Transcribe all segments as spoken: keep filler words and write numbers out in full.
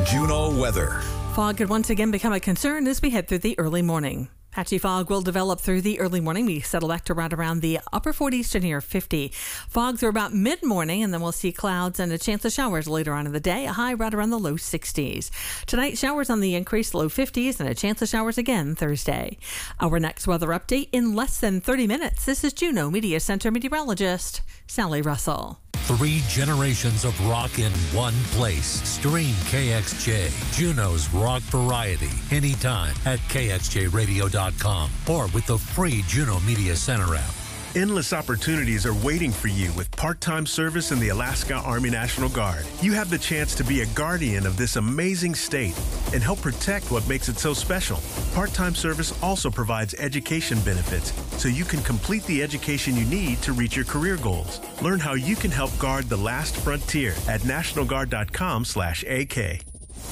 Juneau weather. Fog could once again become a concern as we head through the early morning. Patchy fog will develop through the early morning. We settle back to right around the upper forties to near fifty. Fog through about mid-morning, and then we'll see clouds and a chance of showers later on in the day. A high right around the low sixties. Tonight, showers on the increase, low fifties, and a chance of showers again Thursday. Our next weather update in less than thirty minutes. This is Juneau Media Center meteorologist Sally Russell. Three generations of rock in one place. Stream K X J, Juneau's rock variety, anytime at K X J radio dot com or with the free Juneau Media Center app. Endless opportunities are waiting for you with part-time service in the Alaska Army National Guard. You have the chance to be a guardian of this amazing state and help protect what makes it so special. Part-time service also provides education benefits, so you can complete the education you need to reach your career goals. Learn how you can help guard the last frontier at national guard dot com slash A K.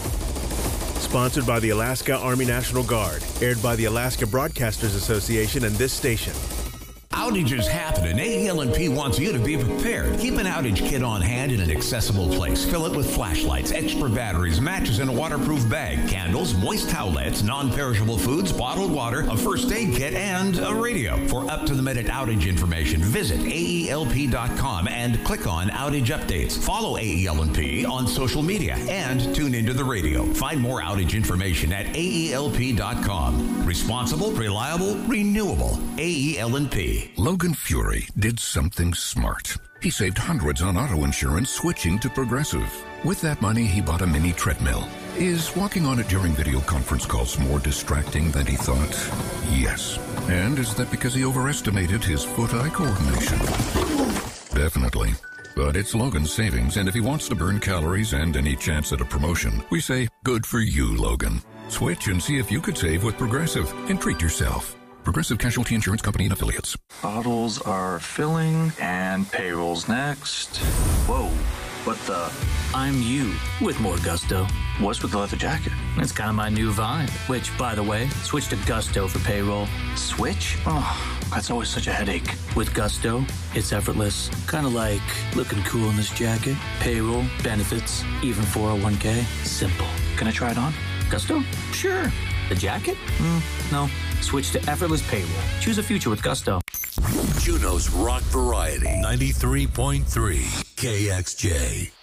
Sponsored by the Alaska Army National Guard. Aired by the Alaska Broadcasters Association and this station. Outages happen, and A E L and P wants you to be prepared. Keep an outage kit on hand in an accessible place. Fill it with flashlights, extra batteries, matches in a waterproof bag, candles, moist towelettes, non-perishable foods, bottled water, a first aid kit, and a radio. For up-to-the-minute outage information, visit A E L P dot com and click on Outage Updates. Follow A E L and P on social media and tune into the radio. Find more outage information at A E L P dot com. Responsible, reliable, renewable. A E L and P. Logan Fury did something smart. He saved hundreds on auto insurance switching to Progressive. With that money, he bought a mini treadmill. Is walking on it during video conference calls more distracting than he thought? Yes. And is that because he overestimated his foot-eye coordination? Definitely. But it's Logan's savings, and if he wants to burn calories and any chance at a promotion, we say, good for you, Logan. Switch and see if you could save with Progressive and treat yourself. Progressive Casualty Insurance Company and Affiliates. Bottles are filling and payroll's next. Whoa, what the? I'm you with more gusto. What's with the leather jacket? It's kind of my new vibe. Which, by the way, switch to Gusto for payroll. Switch? Oh, that's always such a headache. With Gusto, it's effortless. Kind of like looking cool in this jacket. Payroll, benefits, even four oh one k. Simple. Can I try it on? Gusto? Sure. The jacket? Mm, no. Switch to effortless payroll. Choose a future with Gusto. Juneau's rock variety, ninety-three point three K X J.